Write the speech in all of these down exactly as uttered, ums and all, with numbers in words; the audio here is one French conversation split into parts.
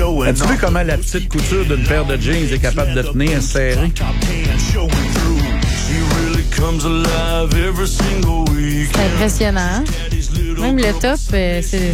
As-tu vu comment la petite couture d'une paire de jeans est capable de tenir serré? C'est impressionnant. Hein? Même le top, euh, c'est...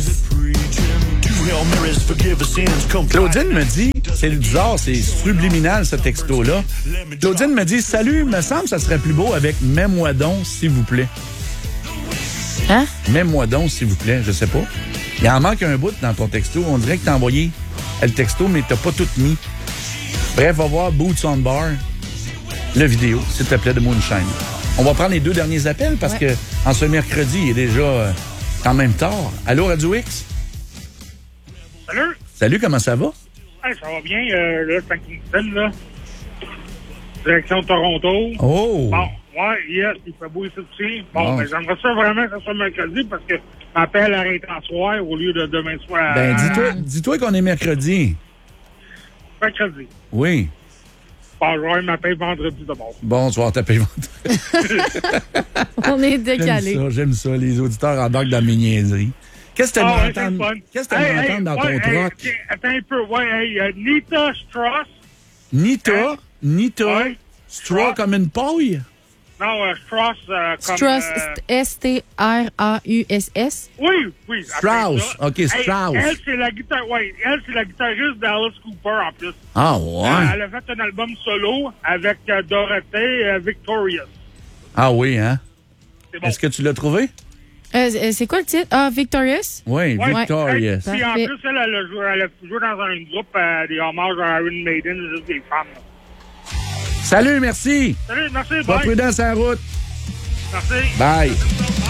Claudine me dit, c'est bizarre, c'est subliminal ce texto-là. Claudine me dit, salut, me semble que ça serait plus beau avec mets-moi donc, s'il vous plaît. Hein? Mets-moi donc, s'il vous plaît, je sais pas. Il en manque un bout dans ton texto. On dirait que t'as envoyé le texto, mais t'as pas tout mis. Bref, va voir Boots on Bar, le vidéo, s'il te plaît, de Moonshine. On va prendre les deux derniers appels parce ouais. que en ce mercredi, il est déjà euh, quand même tard. Allô, Radio X? Salut! Salut, comment ça va? Hey, ça va bien, euh, là, c'est à Kingston, là. Direction de Toronto. Oh! Bon, ouais, yes, il fait beau ici aussi. Bon, oh. mais j'aimerais ça vraiment que ça soit mercredi parce que m'appelle arrête en soir au lieu de demain soir. Ben, dis-toi, dis-toi qu'on est mercredi. Mercredi. Oui. Bon, je vais avoir ma paye vendredi d'abord. Bonsoir, ta paye vendredi. On est décalé. J'aime ça, j'aime ça. Les auditeurs embarquent dans mes niaiseries. Qu'est-ce que tu ah, aimes ouais, entendre, qu'est-ce que tu aimes hey, entendre hey, dans ouais, ton hey, truck? Okay, attends un peu. Ouais, hey, uh, Nita Strauss. Nita? Hein? Nita? Ouais. Straw comme une paille? Non, uh, Strauss euh, comme... Strauss, euh... S T R A U S S? Oui, oui. Strauss, OK, hey, Strauss. Elle, c'est la guitare... Ouais, elle, c'est la guitariste d'Alice Cooper, en plus. Ah, ouais? Euh, elle a fait un album solo avec euh, Dorothée euh, Victorious. Ah oui, hein? Bon. Est-ce que tu l'as trouvé? Euh, c'est quoi le titre? Ah, Victorious? Oui, ouais. Victorious. Hey, puis en plus, elle, elle, a joué, elle a joué dans un groupe euh, des hommages à Iron Maiden, juste des femmes. Là. Salut, merci. Salut, merci, Pas bye. prudent sur la route. Merci. Bye.